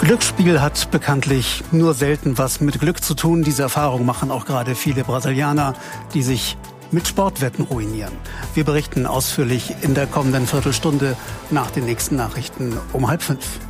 Glücksspiel hat bekanntlich nur selten was mit Glück zu tun. Diese Erfahrung machen auch gerade viele Brasilianer, die sich mit Sportwetten ruinieren. Wir berichten ausführlich in der kommenden Viertelstunde nach den nächsten Nachrichten um 4:30.